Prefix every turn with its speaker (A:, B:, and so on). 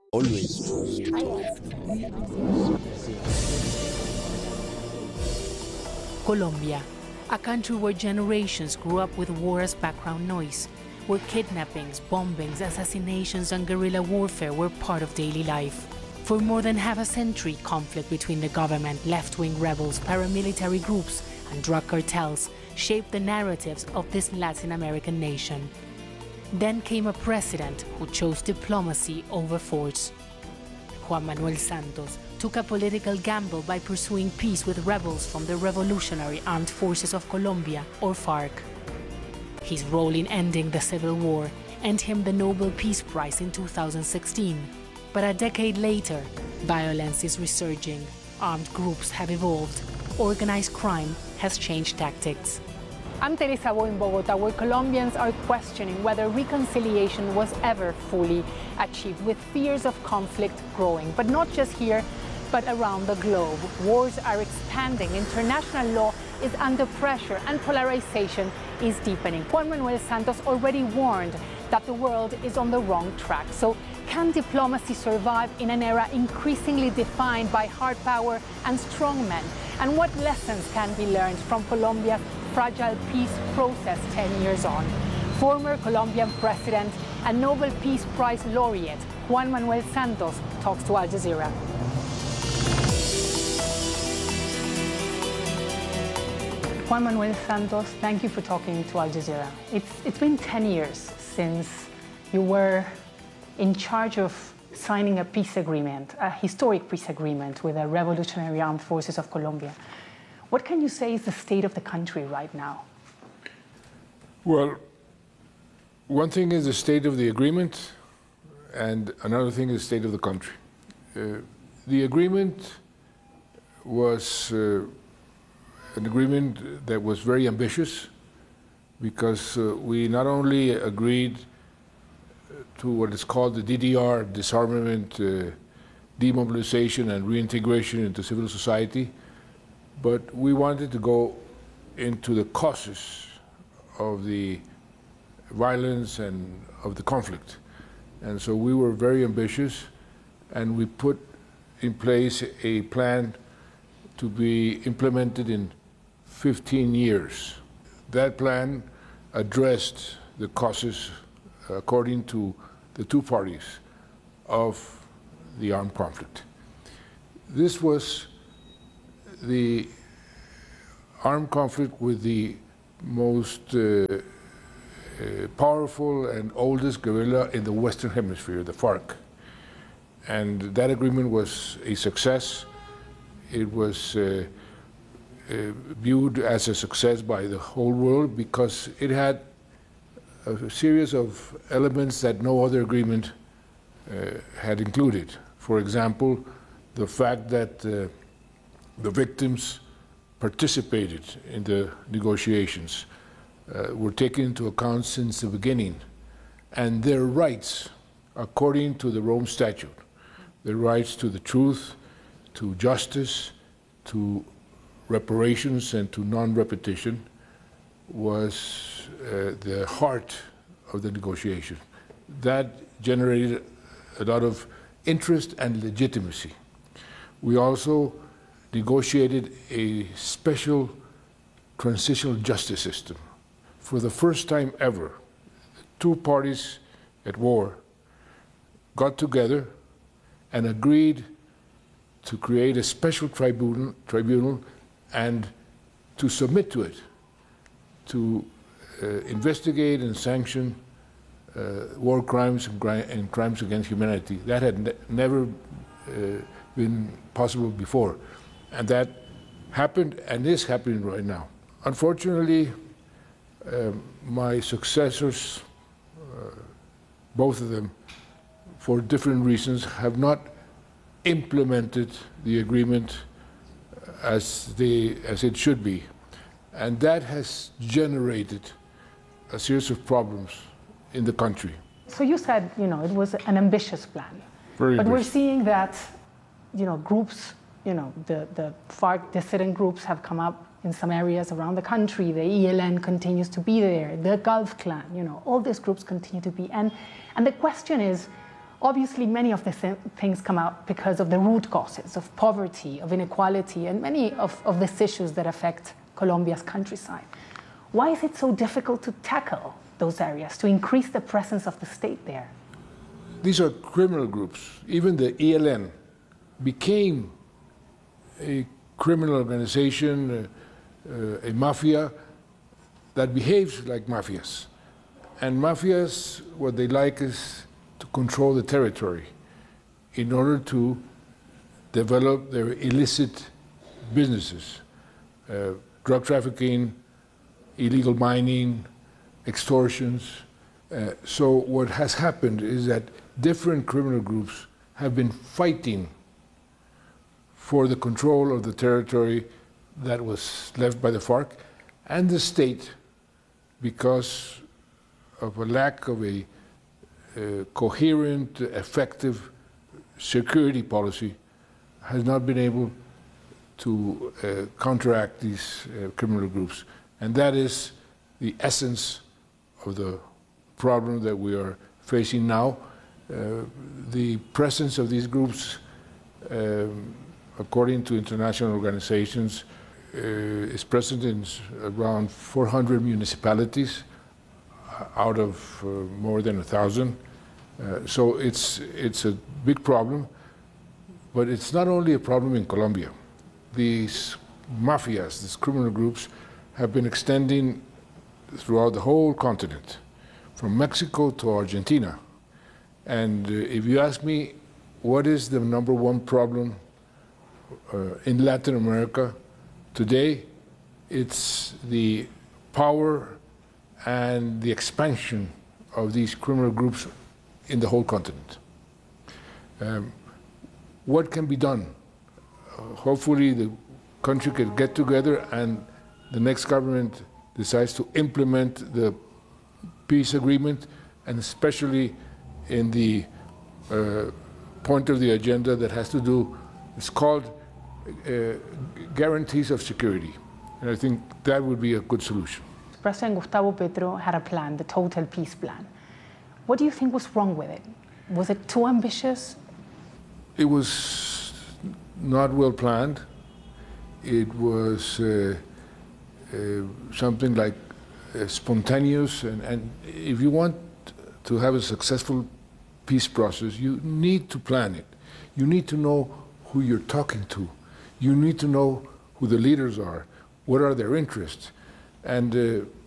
A: Always trust.
B: Colombia, a country where generations grew up with war as background noise, where kidnappings, bombings, assassinations, and guerrilla warfare were part of daily life. For more than half a century, conflict between the government, left-wing rebels, paramilitary groups, and drug cartels shaped the narratives of this Latin American nation. Then came a president who chose diplomacy over force. Juan Manuel Santos took a political gamble by pursuing peace with rebels from the Revolutionary Armed Forces of Colombia, or FARC. His role in ending the civil war earned him the Nobel Peace Prize in 2016. But a decade later, violence is resurging, armed groups have evolved, organized crime has changed tactics. I'm Teresa Bo in Bogota, where Colombians are questioning whether reconciliation was ever fully achieved, with fears of conflict growing. But not just here, but around the globe. Wars are expanding, international law is under pressure, and polarization is deepening. Juan Manuel Santos already warned that the world is on the wrong track. So can diplomacy survive in an era increasingly defined by hard power and strong men? And what lessons can be learned from Colombia's fragile peace process 10 years on? Former Colombian president and Nobel Peace Prize laureate Juan Manuel Santos talks to Al Jazeera. Juan Manuel Santos, thank you for talking to Al Jazeera. It's been 10 years since you were in charge of signing a peace agreement, a historic peace agreement with the Revolutionary Armed Forces of Colombia. What can you say is the state of the country right now?
C: Well, one thing is the state of the agreement, and another thing is the state of the country. The agreement was an agreement that was very ambitious, because we not only agreed to what is called the DDR, disarmament, demobilization and reintegration into civil society, but we wanted to go into the causes of the violence and of the conflict. And so we were very ambitious, and we put in place a plan to be implemented in 15 years. That plan addressed the causes, according to the two parties, of the armed conflict. This was the armed conflict with the most powerful and oldest guerrilla in the Western Hemisphere, the FARC. And that agreement was a success. It was viewed as a success by the whole world because it had a series of elements that no other agreement had included. For example, the fact that the victims participated in the negotiations, were taken into account since the beginning, and their rights, according to the Rome Statute, their rights to the truth, to justice, to reparations, and to non-repetition, was the heart of the negotiation. That generated a lot of interest and legitimacy. We also negotiated a special transitional justice system. For the first time ever, two parties at war got together and agreed to create a special tribunal and to submit to it, to investigate and sanction war crimes and crimes against humanity. That had never been possible before. And that happened and is happening right now. Unfortunately, my successors, both of them, for different reasons, have not implemented the agreement as it should be. And that has generated a series of problems in the country.
B: So you said, it was an ambitious plan.
C: Very
B: but
C: ambitious.
B: We're seeing that, groups, the FARC dissident groups have come up in some areas around the country. The ELN continues to be there, the Gulf Clan, all these groups continue to be. And the question is,
A: Obviously, many of the things come out because of the root causes of poverty, of inequality, and many of these issues that affect Colombia's countryside. Why is it so difficult to tackle those areas, to increase the presence of the state there?
C: These are criminal groups. Even the ELN became a criminal organization, a mafia that behaves like mafias. And mafias, what they like is to control the territory in order to develop their illicit businesses, drug trafficking, illegal mining, extortions. So what has happened is that different criminal groups have been fighting for the control of the territory that was left by the FARC and the state, because of a lack of a coherent, effective security policy, has not been able to counteract these criminal groups. And that is the essence of the problem that we are facing now. The presence of these groups, according to international organizations, is present in around 400 municipalities out of more than 1,000. So it's a big problem, but it's not only a problem in Colombia. These mafias, these criminal groups, have been extending throughout the whole continent, from Mexico to Argentina. And if you ask me what is the number one problem in Latin America today, it's the power and the expansion of these criminal groups in the whole continent. What can be done? Hopefully the country can get together and the next government decides to implement the peace agreement, and especially in the point of the agenda that has to do, it's called guarantees of security. And I think that would be a good solution.
A: President Gustavo Petro had a plan, the Total Peace Plan. What do you think was wrong with it? Was it too ambitious?
C: It was not well planned. It was something like spontaneous. And if you want to have a successful peace process, you need to plan it. You need to know who you're talking to. You need to know who the leaders are, what are their interests. And